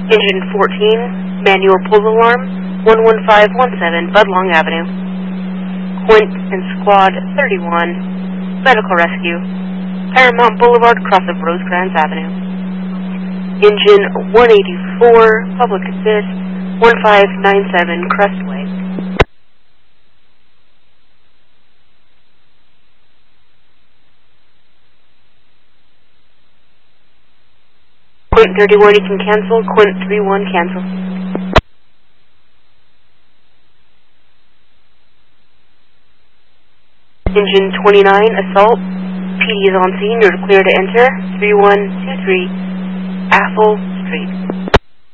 Engine 14, manual pull alarm, 11517 Budlong Avenue. Quint and Squad 31, medical rescue, Paramount Boulevard, cross of Rosecrans Avenue. Engine 184, public assist, 1597 Crestway. Quint 31, you can cancel. Quint 31, cancel. Engine 29, assault. PD is on scene. You're clear to enter. 3123 Athol Street.